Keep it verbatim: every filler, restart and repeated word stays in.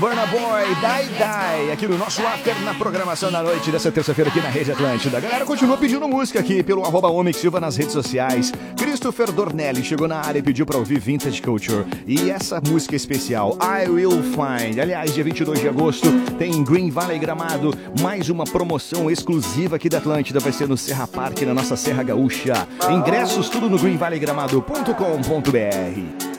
Burna Boy, Die Die, aqui no nosso after na programação da noite dessa terça-feira aqui na Rede Atlântida. A galera continua pedindo música aqui pelo arroba Omix Silva nas redes sociais. Christopher Dornelli chegou na área e pediu pra ouvir Vintage Culture. E essa música especial, I Will Find. Aliás, dia vinte e dois de agosto tem Green Valley Gramado, mais uma promoção exclusiva aqui da Atlântida, vai ser no Serra Park, na nossa Serra Gaúcha. Ingressos tudo no green valley gramado ponto com ponto b r.